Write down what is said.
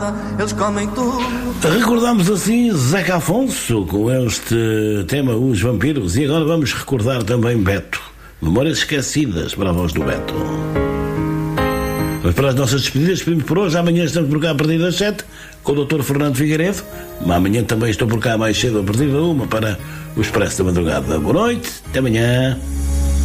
Eles comem tudo. Recordamos assim Zeca Afonso com este tema, Os Vampiros, e agora vamos recordar também Beto. Memórias esquecidas para a voz do Beto. Vamos para as nossas despedidas, pedimos por hoje. Amanhã estamos por cá a partir das 7 com o Dr. Fernando Figueiredo. Amanhã também estou por cá mais cedo a partir da 1 para o Expresso da Madrugada. Boa noite, até amanhã.